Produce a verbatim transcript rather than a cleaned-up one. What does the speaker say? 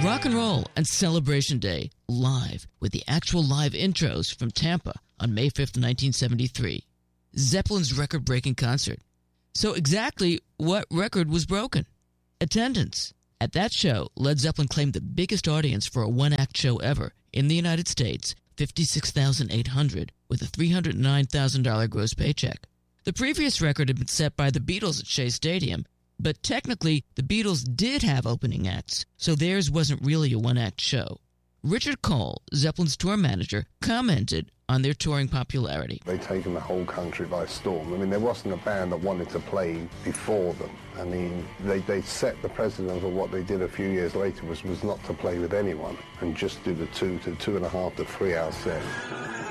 Rock and Roll and Celebration Day, live, with the actual live intros from Tampa on May fifth, nineteen seventy-three. Zeppelin's record-breaking concert. So exactly what record was broken? Attendance. At that show, Led Zeppelin claimed the biggest audience for a one-act show ever in the United States, fifty-six thousand eight hundred, with a three hundred nine thousand dollars gross paycheck. The previous record had been set by the Beatles at Shea Stadium, but technically the Beatles did have opening acts, so theirs wasn't really a one-act show. Richard Cole, Zeppelin's tour manager, commented on their touring popularity. They'd taken the whole country by storm. I mean, there wasn't a band that wanted to play before them. I mean, they, they set the precedent of what they did a few years later was, was not to play with anyone and just do the two to two and a half to three hour set.